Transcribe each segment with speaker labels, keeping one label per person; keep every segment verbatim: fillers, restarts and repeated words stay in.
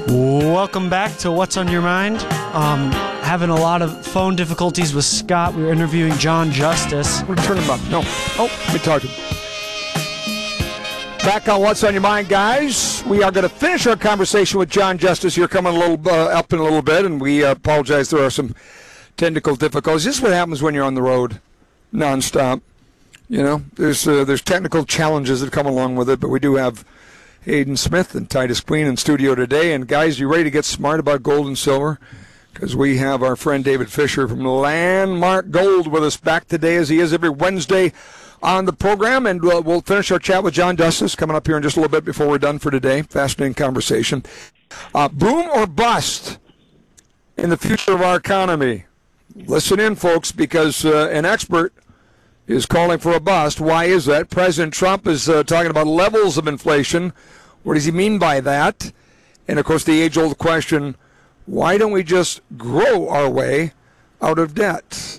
Speaker 1: Welcome back to What's on Your Mind. Um, having a lot of phone difficulties with Scott. We were interviewing John Justice.
Speaker 2: We're turning him up. No. Oh, let me talk to him. Back on What's on Your Mind, guys. We are going to finish our conversation with John Justice. You're coming a little uh, up in a little bit, and we uh, apologize. There are some technical difficulties. This is what happens when you're on the road nonstop. You know, there's uh, there's technical challenges that come along with it, but we do have Hayden Smith and Titus Queen in studio today. And guys, you ready to get smart about gold and silver? Because we have our friend David Fisher from Landmark Gold with us back today, as he is every Wednesday on the program. And uh, we'll finish our chat with John Justice coming up here in just a little bit before we're done for today. Fascinating conversation. Uh, boom or bust in the future of our economy? Listen in, folks, because uh, an expert is calling for a bust. Why is that? President Trump is uh, talking about levels of inflation. What does he mean by that? And, of course, the age-old question, why don't we just grow our way out of debt?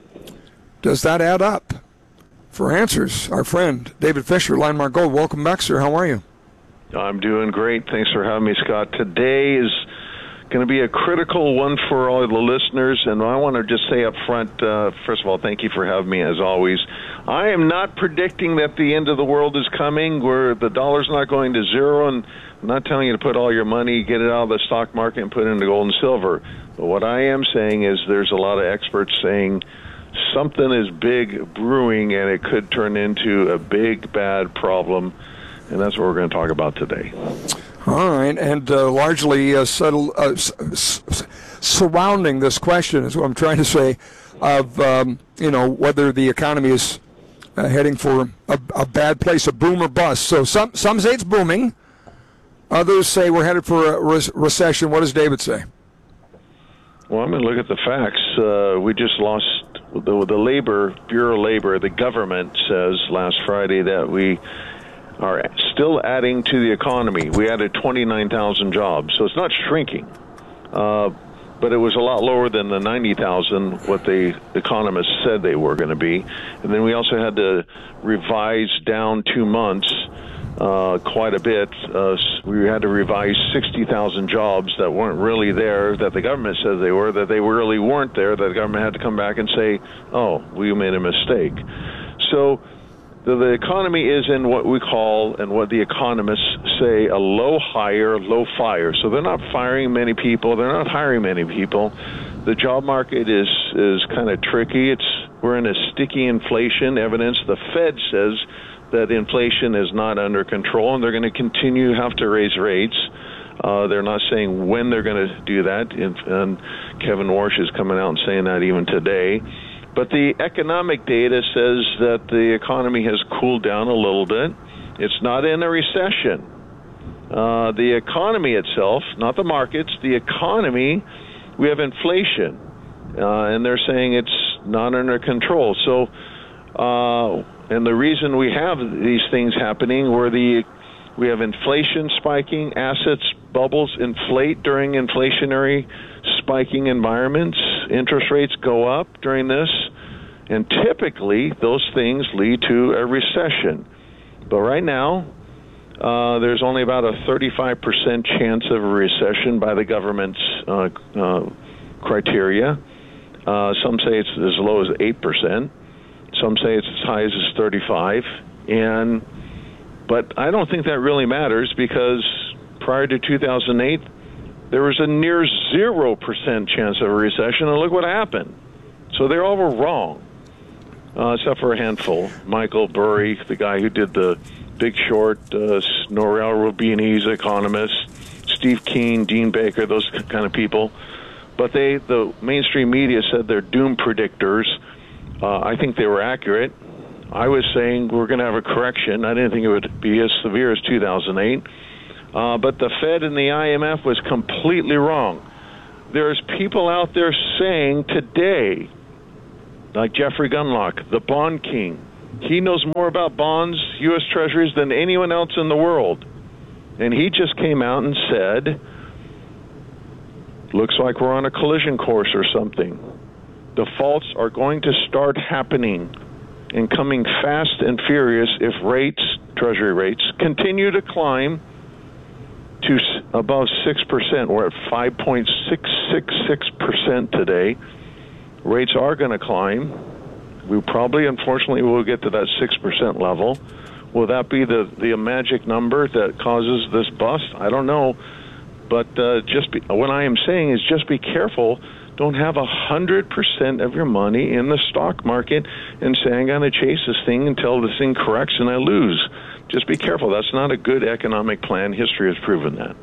Speaker 2: Does that add up? For answers, our friend David Fisher, Landmark Gold. Welcome back, sir. How are you?
Speaker 3: I'm doing great. Thanks for having me, Scott. Today is going to be a critical one for all the listeners, and I want to just say up front, uh, first of all, thank you for having me, as always. I am not predicting that the end of the world is coming, where the dollar's not going to zero, and I'm not telling you to put all your money, get it out of the stock market, and put it into gold and silver. But what I am saying is there's a lot of experts saying something is big brewing, and it could turn into a big, bad problem, and that's what we're going to talk about today.
Speaker 2: All right, and uh, largely uh, settle, uh, s- s- surrounding this question is what I'm trying to say, of um, you know whether the economy is uh, heading for a, a bad place, a boom or bust. So some some say it's booming, others say we're headed for a re- recession. What does David say?
Speaker 3: Well, I'm going to look at the facts. Uh, we just lost the, the labor Bureau of Labor. The government says last Friday that we are still adding to the economy. We added twenty-nine thousand jobs, so it's not shrinking. Uh, but it was a lot lower than the ninety thousand, what the economists said they were going to be. And then we also had to revise down two months uh, quite a bit. Uh, we had to revise sixty thousand jobs that weren't really there, that the government said they were, that they really weren't there, that the government had to come back and say, oh, we made a mistake. So The, the economy is in what we call, and what the economists say, a low hire, low fire. So they're not firing many people. They're not hiring many people. The job market is, is kind of tricky. It's We're in a sticky inflation evidence. The Fed says that inflation is not under control, and they're going to continue to have to raise rates. Uh, they're not saying when they're going to do that, and, and Kevin Warsh is coming out and saying that even today. But the economic data says that the economy has cooled down a little bit. It's not in a recession. Uh, the economy itself, not the markets, the economy, we have inflation. Uh, and they're saying it's not under control. So, uh, and the reason we have these things happening, where the we have inflation spiking, assets bubbles inflate during inflationary spiking environments, interest rates go up during this, and typically those things lead to a recession. But right now, uh, there's only about a thirty-five percent chance of a recession by the government's uh, uh, criteria. Uh, some say it's as low as eight percent. Some say it's as high as thirty-five. And but I don't think that really matters, because prior to two thousand eight, there was a near zero percent chance of a recession, and look what happened. So they all were wrong, uh, except for a handful. Michael Burry, the guy who did the Big Short, uh, Nouriel Roubini's economist, Steve Keen, Dean Baker, those kind of people. But they, the mainstream media said they're doom predictors. Uh, I think they were accurate. I was saying we're going to have a correction. I didn't think it would be as severe as two thousand eight. Uh, but the Fed and the I M F was completely wrong. There's people out there saying today, like Jeffrey Gundlach, the bond king, he knows more about bonds, U S Treasuries, than anyone else in the world. And he just came out and said, looks like we're on a collision course or something. Defaults are going to start happening and coming fast and furious if rates, Treasury rates, continue to climb to s- above six percent. We're at five point six six six percent today. Rates are going to climb. We probably, unfortunately, will get to that six percent level. Will that be the, the magic number that causes this bust? I don't know. But uh, just be, what I am saying is just be careful. Don't have one hundred percent of your money in the stock market and say, I'm going to chase this thing until this thing corrects and I lose. Just be careful. That's not a good economic plan. History has proven that.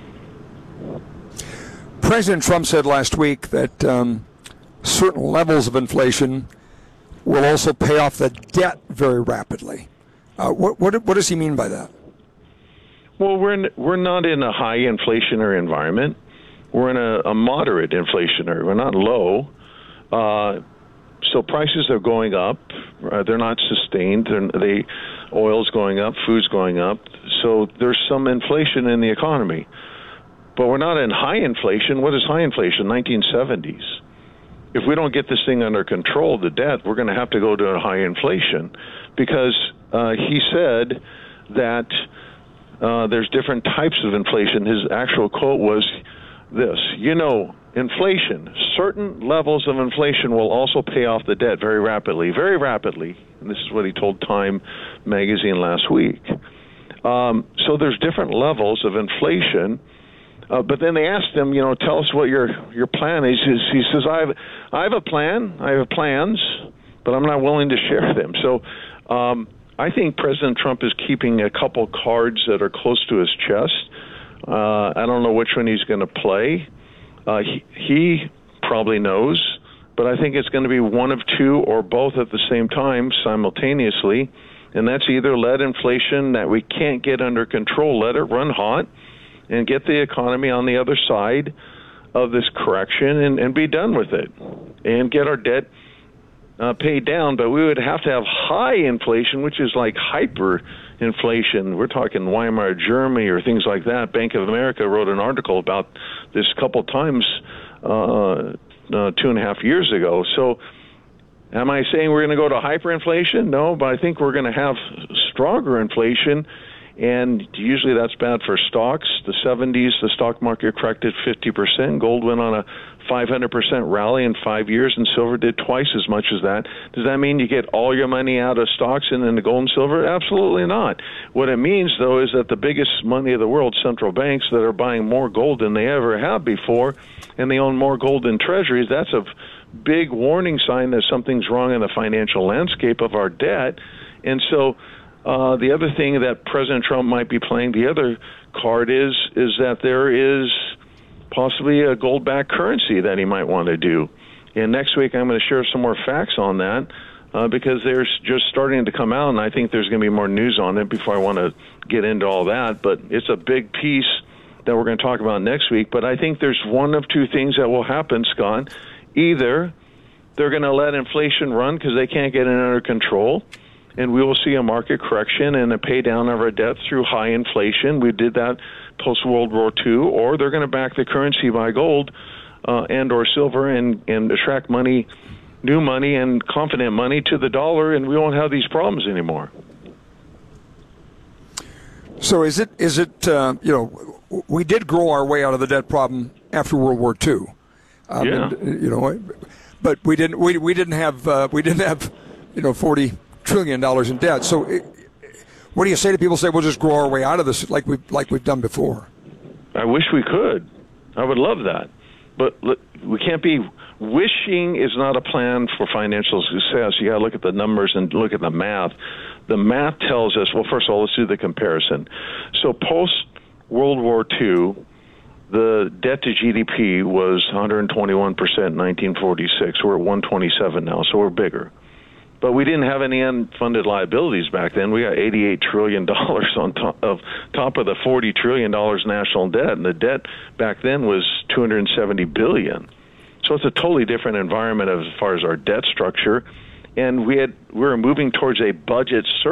Speaker 2: President Trump said last week that um, certain levels of inflation will also pay off the debt very rapidly. Uh, what, what, what does he mean by that?
Speaker 3: Well, we're in, we're not in a high inflationary environment. We're in a, a moderate inflationary. We're not low. Uh, so prices are going up. Uh, they're not sustained. They're, they, oil's going up, food's going up. So there's some inflation in the economy. But we're not in high inflation. What is high inflation? nineteen seventies. If we don't get this thing under control, the debt, we're going to have to go to a high inflation. Because uh, he said that uh, there's different types of inflation. His actual quote was this: you know, inflation, certain levels of inflation will also pay off the debt very rapidly, very rapidly. And this is what he told Time magazine last week. Um, so there's different levels of inflation. Uh, but then they asked him, you know, tell us what your your plan is. He says, I have, I have a plan, I have plans, but I'm not willing to share them. So um, I think President Trump is keeping a couple cards that are close to his chest. Uh, I don't know which one he's going to play. Uh, he, he probably knows, but I think it's going to be one of two or both at the same time simultaneously, and that's either let inflation that we can't get under control, let it run hot, and get the economy on the other side of this correction and, and be done with it, and get our debt uh, paid down. But we would have to have high inflation, which is like hyperinflation. We're talking Weimar Germany or things like that. Bank of America wrote an article about this a couple times uh, uh, two and a half years ago. So am I saying we're going to go to hyperinflation? No, but I think we're going to have stronger inflation. And usually that's bad for stocks. The seventies, the stock market corrected fifty percent. Gold went on a five hundred percent rally in five years, and silver did twice as much as that. Does that mean you get all your money out of stocks and then the gold and silver? Absolutely not. What it means, though, is that the biggest money of the world, central banks, that are buying more gold than they ever have before, and they own more gold than treasuries, that's a big warning sign that something's wrong in the financial landscape of our debt. And so Uh, the other thing that President Trump might be playing, the other card is, is that there is possibly a gold-backed currency that he might want to do. And next week I'm going to share some more facts on that uh, because they're just starting to come out, and I think there's going to be more news on it before I want to get into all that. But it's a big piece that we're going to talk about next week. But I think there's one of two things that will happen, Scott. Either they're going to let inflation run because they can't get it under control, and we will see a market correction and a pay down of our debt through high inflation. We did that post-World War Two. Or they're going to back the currency by gold uh, and or silver and, and attract money, new money and confident money to the dollar, and we won't have these problems anymore.
Speaker 2: So is it, is it uh, you know, we did grow our way out of the debt problem after World War Two. Um,
Speaker 3: yeah.
Speaker 2: And, you know, but we didn't, we, we didn't have, uh, we didn't have, you know, forty trillion dollars in debt. So, it, what do you say to people who say we'll just grow our way out of this like we like we've done before?
Speaker 3: I wish we could. I would love that, but we can't be. Wishing is not a plan for financial success. You got to look at the numbers and look at the math. The math tells us. Well, first of all, let's do the comparison. So, post World War Two, the debt to G D P was one hundred twenty-one percent in nineteen forty-six. We're at one hundred twenty-seven now, so we're bigger. But we didn't have any unfunded liabilities back then. We got eighty-eight trillion dollars on top of top of the forty trillion dollars national debt, and the debt back then was two hundred seventy billion dollars. So it's a totally different environment as far as our debt structure, and we had we were moving towards a budget surplus.